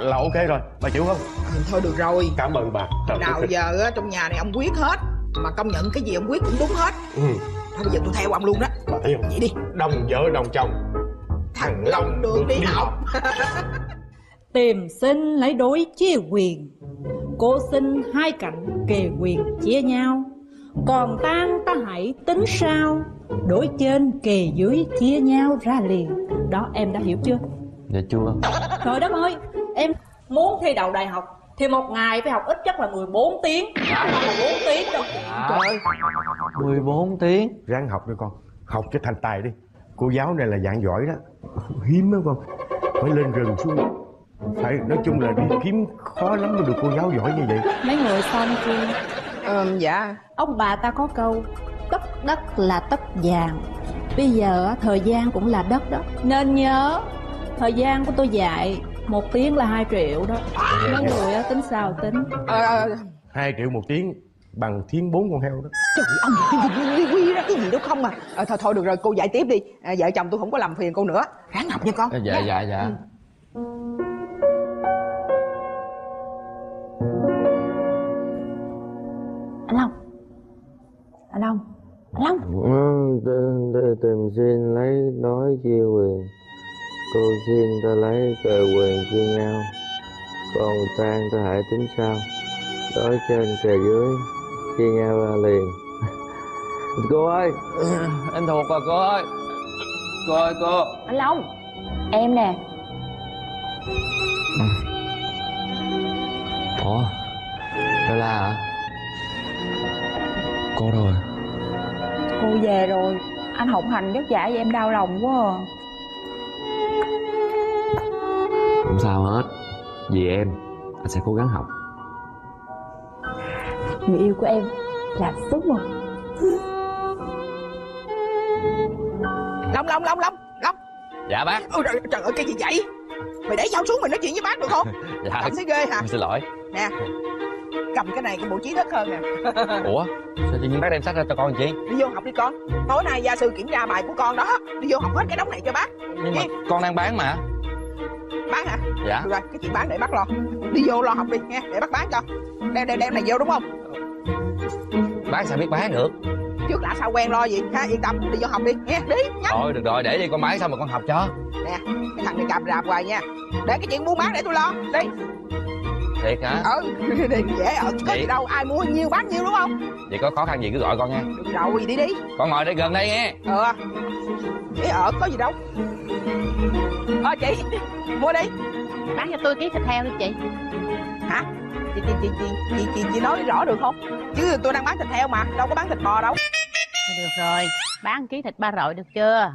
là ok rồi, bà chịu không? Thôi được rồi. Cảm ơn bà. Nào giờ á, trong nhà này ông quyết hết. Mà công nhận cái gì ông quyết cũng đúng hết. Thôi bây giờ tôi theo ông luôn đó. Bà thấy không? Vậy đi. Đồng vợ đồng chồng, thằng Long được đi học. Tìm sinh lấy đối chia quyền, cô sinh hai cạnh kề quyền chia nhau. Còn tan ta hãy tính sao, đối trên kề dưới chia nhau ra liền. Đó, em đã hiểu chưa? Dạ chưa. Trời đất ơi, em muốn thi đậu đại học thì một ngày phải học ít nhất là 14 tiếng. 14 tiếng đâu. Trời ơi, 14 tiếng. Ráng học đi con, học cho thành tài đi. Cô giáo này là dạng giỏi đó, hiếm đó con. Phải lên rừng xuống, phải nói chung là đi kiếm khó lắm mới được cô giáo giỏi như vậy. Mấy người xong chưa? Dạ. Ông bà ta có câu tất đất là tất vàng. Bây giờ thời gian cũng là đất đó, nên nhớ thời gian của tôi dạy 1 tiếng là 2 triệu đó. Mấy người tính sao tính? 2 triệu 1 tiếng bằng thiến 4 con heo đó. Trời ông quy ra cái gì đâu không à. Thôi được rồi, cô dạy tiếp đi. Vợ chồng tôi không có làm phiền cô nữa. Ráng học nha con. Dạ. Anh Long. Tìm xin lấy đối chia quyền, cô xin ta lấy kề quyền chia nhau. Còn tan ta hãy tính sao, đối trên kề dưới chia nhau ra liền. Cô ơi, Em thuộc rồi cô ơi. Cô ơi cô. Anh Long, em nè. Ủa, Bella hả? Cô đâu rồi? Cô về rồi. Anh hổng hành vất vả vậy em đau lòng quá à. Không sao hết. Vì em, anh sẽ cố gắng học. Người yêu của em là tốt rồi. Long. Dạ bác. Ôi trời ơi, cái gì vậy? Mày để dao xuống mày nói chuyện với bác được không? Dạ. Cầm thấy ghê hả? Em xin lỗi. Nè, cầm cái này cái bộ trí thức hơn nè. Ủa, sao tự nhiên bác đem sách ra cho con chị? Đi vô học đi con. Tối nay gia sư kiểm tra bài của con đó. Đi vô học hết cái đống này cho bác. Nhưng mà con đang bán mà. Bán hả? Dạ. Được rồi, cái chuyện bán để bác lo. Đi vô lo học đi nghe, để bác bán cho. Đem này vô đúng không? Bác sao biết bán được? Trước lạ sao quen lo gì ha, yên tâm, đi vô học đi nghe, đi nhá. Thôi được rồi, để đi con bán xong rồi con học cho. Nè, cái thằng này càm ràm hoài nha. Để cái chuyện buôn bán để tôi lo, đi. Thiệt hả? Đi dễ có gì đâu, ai mua nhiêu bán nhiêu đúng không? Vậy có khó khăn gì cứ gọi con nha. Được rồi, đi. Con ngồi đây gần đây nghe. Để có gì đâu. Chị, mua đi. Bán cho tôi ký thịt heo đi chị. Hả? Chị nói rõ được không? Chứ tôi đang bán thịt heo mà, đâu có bán thịt bò đâu. Được rồi, bán ký thịt ba rọi được chưa?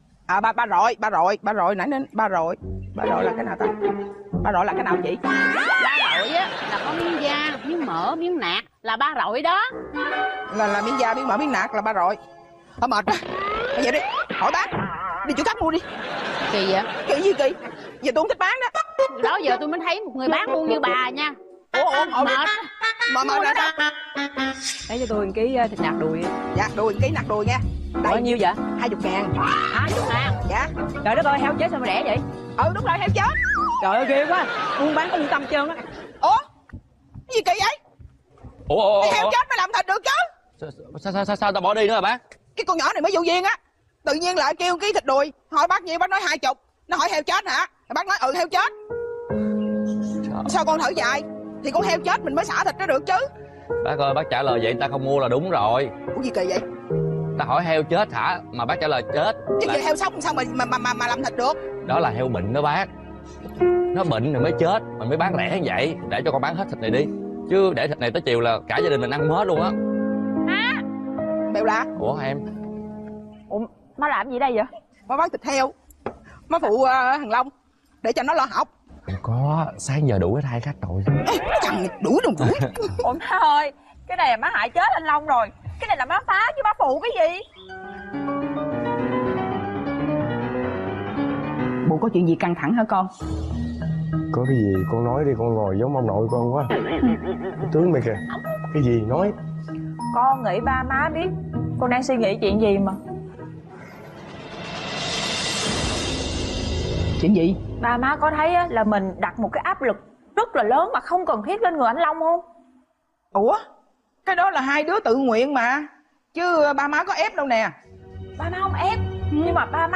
Ba rọi nãy nên ba rọi là cái nào ta? Ba rọi là cái nào chị? Ba rọi á là có miếng da, miếng mỡ, miếng nạc là ba rọi đó. Là miếng da, miếng mỡ, miếng nạc là ba rọi. Mệt quá. Bây giờ đi, hỏi bác. Đi chỗ cắt mua đi. Kỳ vậy? Kỳ gì kỳ? Giờ tôi không thích bán đó. Đó giờ tôi mới thấy một người bán buôn như bà nha. Mệt rồi sao? Lấy cho tôi 1 ký thịt nạc đùi. Dạ, đùi 1 ký nạc đùi nha. Bao nhiêu vậy? 20.000. 20.000? Dạ. Trời đất ơi, heo chết sao mà đẻ vậy? Đúng rồi, heo chết. Trời ơi ghê quá, buôn bán có yên tâm trơn á. Ủa? Cái gì kỳ vậy? Ủa? Heo chết mới làm thịt được chứ. Sao tao bỏ đi nữa hả bác? Cái con nhỏ này mới vô duyên á. Tự nhiên lại kêu ký thịt đùi. Hỏi bác nhiêu, bác nói 20. Nó hỏi heo chết hả? Bác nói heo chết. Sao con thở dài? Thì con heo chết mình mới xả thịt nó được chứ. Bác ơi, bác trả lời vậy ta không mua là đúng rồi. Ủa gì kỳ vậy? Ta hỏi heo chết hả? Mà bác trả lời chết. Chứ là... heo sống sao mà làm thịt được? Đó là heo bệnh đó bác. Nó bệnh rồi mới chết, mình mới bán rẻ như vậy. Để cho con bán hết thịt này đi. Chứ để thịt này tới chiều là cả gia đình mình ăn hết luôn á. Bèo la. Ủa em? Ủa, má làm gì đây vậy? Má bán thịt heo. Má phụ thằng Long để cho nó lo học. Không có, sáng giờ đủ hết 2 khách rồi. Thằng này đuổi đồng đuổi. Ôi má ơi, cái này là má hại chết anh Long rồi. Cái này là má phá chứ má phụ cái gì? Bộ có chuyện gì căng thẳng hả con? Có cái gì con nói đi, con ngồi giống ông nội con quá. Cái tướng mày kìa. Cái gì nói? Con nghĩ ba má biết con đang suy nghĩ chuyện gì mà. Chuyện gì? Ba má có thấy á, là mình đặt một cái áp lực rất là lớn mà không cần thiết lên người anh Long không? Ủa, cái đó là hai đứa tự nguyện mà, chứ ba má có ép đâu nè. Ba má không ép, nhưng mà ba má